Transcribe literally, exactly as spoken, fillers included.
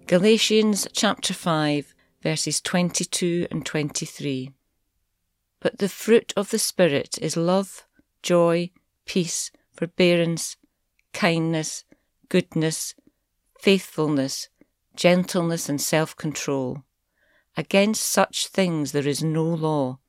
Galatians chapter five, verses twenty-two and twenty-three. But the fruit of the Spirit is love, joy, peace, forbearance, kindness, goodness, faithfulness, gentleness and self-control. Against such things there is no law.